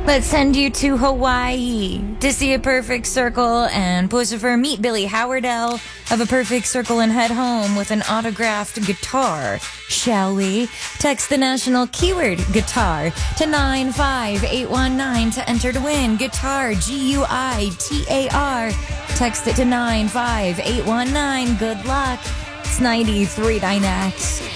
Let's send you to Hawaii to see a perfect circle and Pussifer meet Billy Howardell of a perfect circle and head home with an autographed guitar. Shall we? Text the national keyword guitar to 95819 to enter to win. Guitar, Guitar. Text it to 95819. Good luck. It's 93.9X.